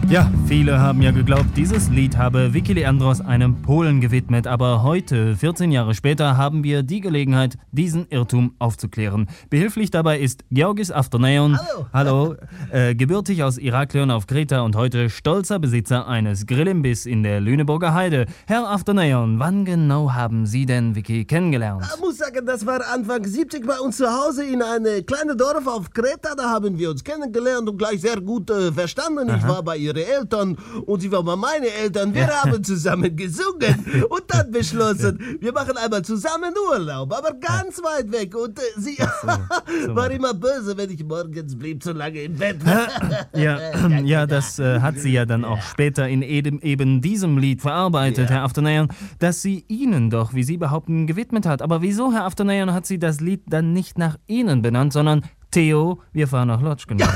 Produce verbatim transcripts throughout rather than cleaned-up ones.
Ja, viele haben ja geglaubt, dieses Lied habe Vicky Leandros einem Polen gewidmet. Aber heute, vierzehn Jahre später, haben wir die Gelegenheit, diesen Irrtum aufzuklären. Behilflich dabei ist Georgis Avdoneon. Hallo. Hallo. Äh, gebürtig aus Iraklion auf Kreta und heute stolzer Besitzer eines Grillimbiss in der Lüneburger Heide. Herr Avdoneon, wann genau haben Sie denn Vicky kennengelernt? Ich muss sagen, das war Anfang siebzig bei uns zu Hause in einem kleinen Dorf auf Kreta. Da haben wir uns kennengelernt und gleich sehr gut äh, verstanden. Ich Aha. war bei ihren Eltern und sie war bei meinen Eltern. Wir haben zusammen gesungen und dann beschlossen, wir machen einmal zusammen Urlaub, aber ganz weit weg. Und äh, sie so, so war weit. immer böse, wenn ich morgens blieb so lange im Bett. Ja, ja, das äh, hat sie ja dann auch später in eben, eben diesem Lied verarbeitet, Ja. Herr Avdoneon, dass sie Ihnen doch, wie Sie behaupten, gewidmet hat. Aber wieso, Herr Avdoneon, hat sie das Lied dann nicht nach Ihnen benannt, sondern Theo, wir fahren nach Lodz genannt?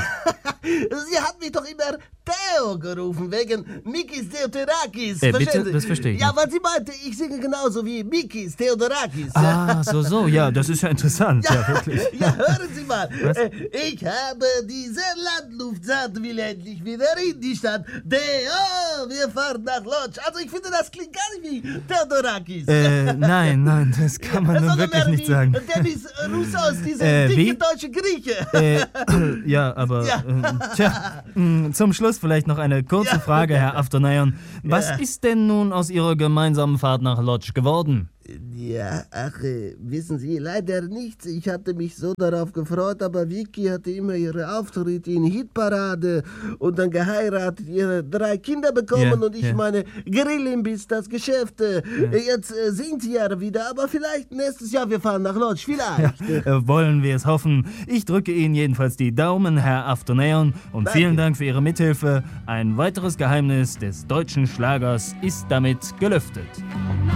Sie hat mich doch immer Theo gerufen, wegen Mikis Theodorakis. Äh, Verstehen bitte? Sie? Das verstehe ich Ja, nicht. weil sie meinte, ich singe genauso wie Mikis Theodorakis. Ah, so, so, ja, das ist ja interessant, ja, wirklich. Ja, hören Sie mal. Was? Äh, Ich habe diese Landluft satt, will endlich wieder in die Stadt. Theo, wir fahren nach Lodz. Also ich finde, das klingt gar nicht wie Theodorakis. Äh, nein, nein, das kann man nun Sondern wirklich mehr nicht wie sagen. Dennis Roussos, dieser Äh, dicke wie? deutsche Grieche. Äh, ja, aber Ja. Äh, tja, mh, zum Schluss vielleicht noch eine kurze Ja. Frage, Herr Avdoneon. Was Ja. ist denn nun aus Ihrer gemeinsamen Fahrt nach Lodz geworden? Ja, ach, äh, wissen Sie, leider nichts. Ich hatte mich so darauf gefreut, aber Vicky hatte immer ihre Auftritte in Hitparade und dann geheiratet, ihre drei Kinder bekommen Ja, und ich ja. meine Grillimbiss, das Geschäft. Äh, Jetzt äh, singt sie ja wieder, aber vielleicht nächstes Jahr wir fahren nach Lodz, vielleicht. Äh, wollen wir es hoffen. Ich drücke Ihnen jedenfalls die Daumen, Herr Avdoneon, und Danke. vielen Dank für Ihre Mithilfe. Ein weiteres Geheimnis des deutschen Schlagers ist damit gelüftet.